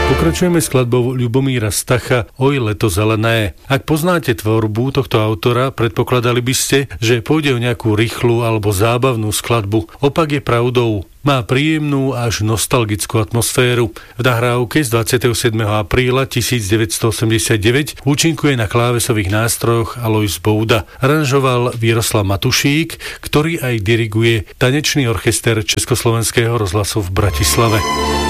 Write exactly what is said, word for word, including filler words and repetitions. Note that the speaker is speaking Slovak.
Pokračujeme skladbou Ľubomíra Stacha Oj, leto zelené. Ak poznáte tvorbu tohto autora, predpokladali by ste, že pôjde o nejakú rýchlu alebo zábavnú skladbu. Opak je pravdou. Má príjemnú až nostalgickú atmosféru. V nahrávke z dvadsiateho siedmeho apríla tisícdeväťstoosemdesiatdeväť účinkuje na klávesových nástrojoch Alojz Bouda. Aranžoval Víroslav Matušík, ktorý aj diriguje tanečný orchester Československého rozhlasu v Bratislave.